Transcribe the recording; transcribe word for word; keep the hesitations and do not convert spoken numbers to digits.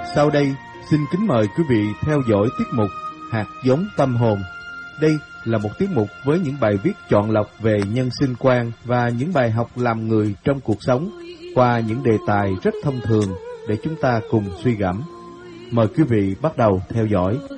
Sau đây, xin kính mời quý vị theo dõi tiết mục Hạt giống tâm hồn. Đây là một tiết mục với những bài viết chọn lọc về nhân sinh quan và những bài học làm người trong cuộc sống qua những đề tài rất thông thường để chúng ta cùng suy gẫm. Mời quý vị bắt đầu theo dõi.